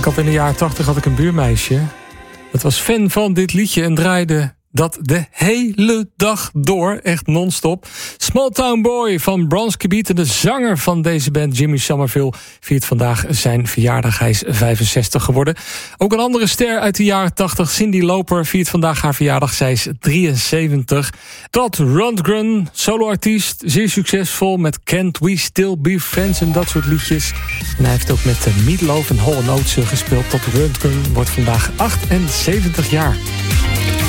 Ik had in de jaren 80 had ik een buurmeisje. Dat was fan van dit liedje en draaide dat de hele dag door, echt non-stop. Small Town Boy van Bronski Beat, en de zanger van deze band, Jimmy Somerville, viert vandaag zijn verjaardag. Hij is 65 geworden. Ook een andere ster uit de jaren 80, Cyndi Lauper, viert vandaag haar verjaardag. Zij is 73. Todd Rundgren, soloartiest, zeer succesvol met Can't We Still Be Friends en dat soort liedjes. En hij heeft ook met Meat Loaf en Hall & Oates gespeeld. Todd Rundgren wordt vandaag 78 jaar.